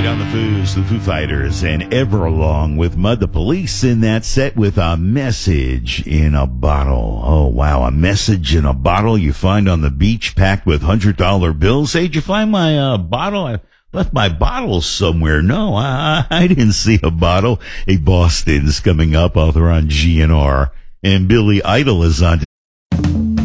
on the Foo Fighters, and Everlong with Mud the Police in that set with A Message in a Bottle. Oh, wow, a message in a bottle you find on the beach packed with $100 bills. Hey, did you find my bottle? I left my bottle somewhere. No, I didn't see a bottle. Hey, Boston's coming up. Author on GNR. And Billy Idol is on